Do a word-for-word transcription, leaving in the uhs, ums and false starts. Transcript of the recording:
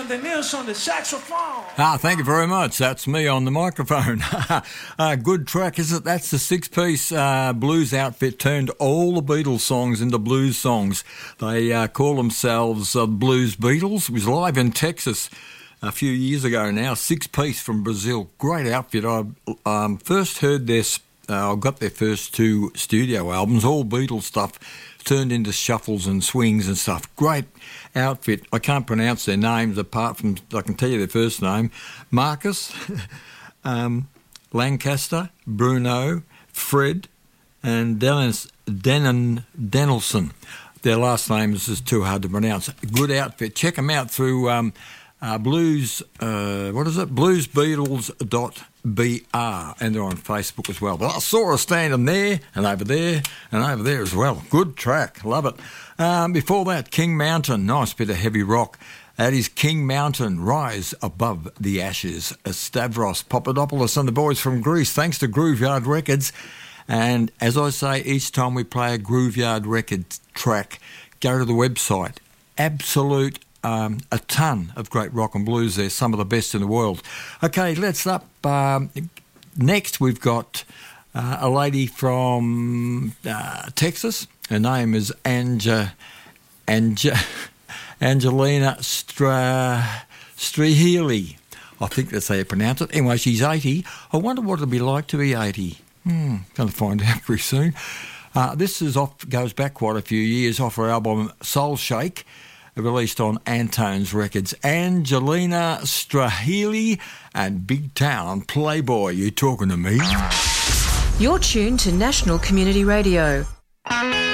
Alexander Niels on the saxophone. Ah, thank you very much. That's me on the microphone. uh, good track, is it? That's the six-piece uh, blues outfit turned all the Beatles songs into blues songs. They uh, call themselves uh, Blues Beatles. It was live in Texas a few years ago now. Six-piece from Brazil. Great outfit. I um, first heard their... Uh, I got their first two studio albums, all Beatles stuff, turned into shuffles and swings and stuff. Great outfit. I can't pronounce their names apart from, I can tell you their first name, Marcus, um, Lancaster, Bruno, Fred, and Dennis, Denon, Denelson. Their last names is too hard to pronounce. Good outfit. Check them out through um, uh, Blues, uh, what is it? blues beatles dot B R, and they're on Facebook as well. But I saw her standing there and over there and over there as well. Good track, love it. Um, before that, King Mountain, nice bit of heavy rock. That is King Mountain, Rise Above the Ashes. Stavros Papadopoulos and the boys from Greece, thanks to Grooveyard Records. And as I say, each time we play a Grooveyard Records track, go to the website. Absolute Um, a ton of great rock and blues there, some of the best in the world. Okay, let's up. Um, next, we've got uh, a lady from uh, Texas. Her name is Anja, Anja, Angelina Stra, Strahili. I think that's how you pronounce it. Anyway, she's eighty. I wonder what it'll be like to be eighty. Hmm, going to find out very soon. Uh, this is off, goes back quite a few years, off her album Soul Shake, released on Antone's Records. Angelina Strahili and Big Town Playboy. You talking to me? You're tuned to National Community Radio.